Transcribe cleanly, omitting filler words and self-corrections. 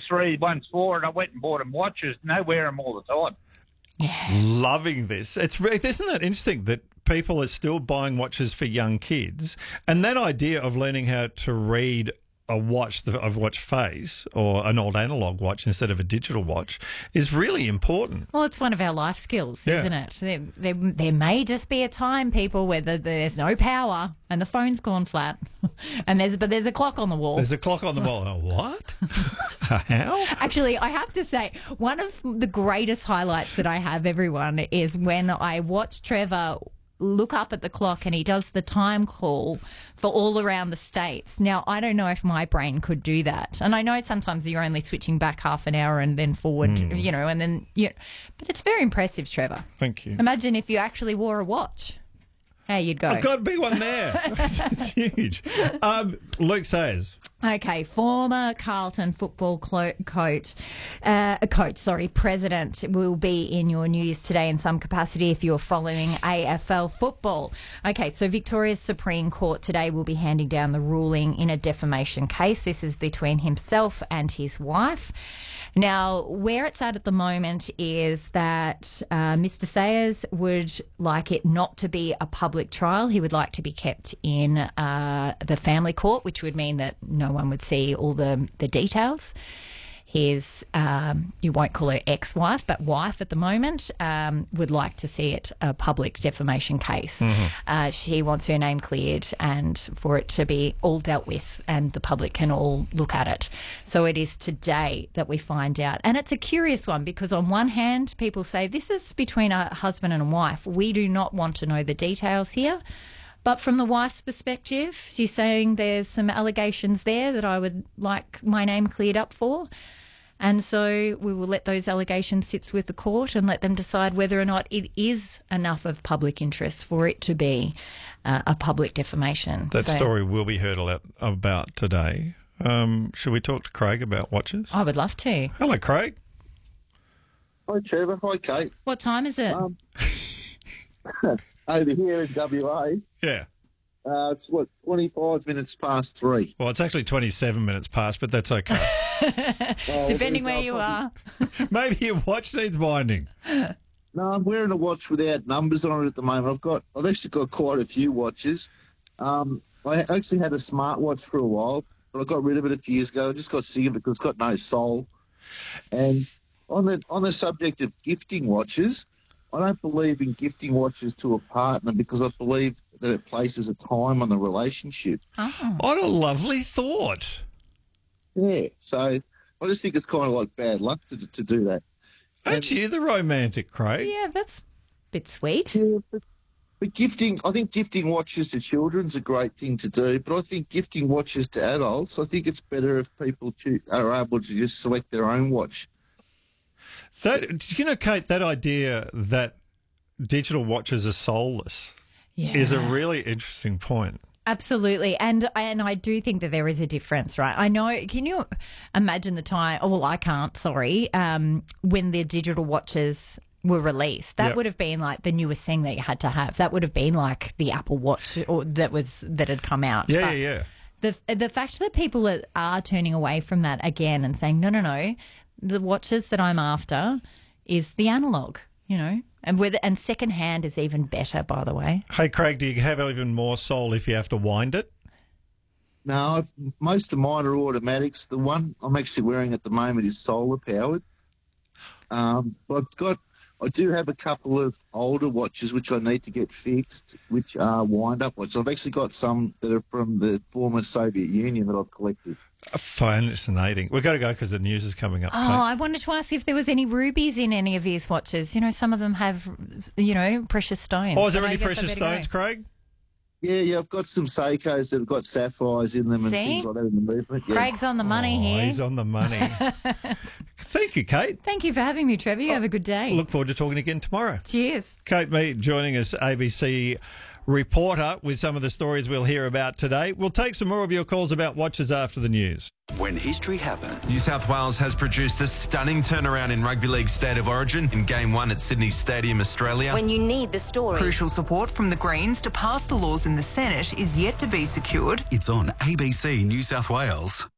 3, one's 4, and I went and bought them watches, and they wear them all the time. Loving this. Isn't that interesting that people are still buying watches for young kids, and that idea of learning how to read a watch face or an old analog watch instead of a digital watch is really important. Well, it's one of our life skills, isn't it? There may just be a time, people, where there's no power and the phone's gone flat, and there's a clock on the wall. There's a clock on the wall. Oh, what? How? Actually, I have to say, one of the greatest highlights that I have, everyone, is when I watch Trevor look up at the clock and he does the time call for all around the states. Now, I don't know if my brain could do that. And I know sometimes you're only switching back half an hour and then forward, and then, but it's very impressive, Trevor. Thank you. Imagine if you actually wore a watch. How you'd go. I've got a big one there. It's huge. Luke Sayers. Okay, former Carlton football president will be in your news today in some capacity if you're following AFL football. Okay, so Victoria's Supreme Court today will be handing down the ruling in a defamation case. This is between himself and his wife. Now, where it's at the moment is that Mr. Sayers would like it not to be a public trial. He would like to be kept in the family court, which would mean that no one would see all the details. His, you won't call her ex-wife, but wife at the moment, would like to see it a public defamation case. Mm-hmm. She wants her name cleared and for it to be all dealt with and the public can all look at it. So it is today that we find out. And it's a curious one because on one hand, people say this is between a husband and a wife. We do not want to know the details here. But from the wife's perspective, she's saying there's some allegations there that I would like my name cleared up for. And so we will let those allegations sit with the court and let them decide whether or not it is enough of public interest for it to be a public defamation. That story will be heard about today. Should we talk to Craig about watches? I would love to. Hello, Craig. Hi, Trevor. Hi, Kate. What time is it? Over here in WA. Yeah. It's 25 minutes past 3. Well, it's actually 27 minutes past, but that's okay. Depending where you are. Maybe your watch needs winding. No, I'm wearing a watch without numbers on it at the moment. I've actually got quite a few watches. I actually had a smartwatch for a while, but I got rid of it a few years ago. I just got sick of it because it's got no soul. And on the subject of gifting watches, I don't believe in gifting watches to a partner because I believe that it places a time on the relationship. Oh. What a lovely thought. Yeah, so I just think it's kind of like bad luck to do that. Aren't you the romantic, Craig? Yeah, that's a bit sweet. Yeah, but gifting, I think gifting watches to children's a great thing to do, but I think gifting watches to adults, I think it's better if people are able to just select their own watch. Kate, that idea that digital watches are soulless is a really interesting point. Absolutely. And I do think that there is a difference, right? I know, can you imagine the time, I can't, sorry, when the digital watches were released. That would have been like the newest thing that you had to have. That would have been like the Apple Watch that had come out. Yeah. The fact that people are turning away from that again and saying, no, the watches that I'm after is the analog, and second-hand is even better, by the way. Hey, Craig, do you have even more soul if you have to wind it? No, most of mine are automatics. The one I'm actually wearing at the moment is solar-powered. But I do have a couple of older watches which I need to get fixed, which are wind-up watches. I've actually got some that are from the former Soviet Union that I've collected. Fascinating. We've got to go because the news is coming up. Oh, I wanted to ask if there was any rubies in any of his watches. Some of them have, precious stones. Oh, is there any precious stones, Craig? Yeah, I've got some Seikos that have got sapphires in them and things like that in the movement. Yeah. Craig's on the money here. He's on the money. Thank you, Kate. Thank you for having me, Trevor. You have a good day. Look forward to talking again tomorrow. Cheers. Kate Mead joining us, ABC reporter, with some of the stories we'll hear about today. We'll take some more of your calls about watches after the news. When history happens. New South Wales has produced a stunning turnaround in Rugby League State of Origin in Game 1 at Sydney Stadium, Australia. When you need the story. Crucial support from the Greens to pass the laws in the Senate is yet to be secured. It's on ABC New South Wales.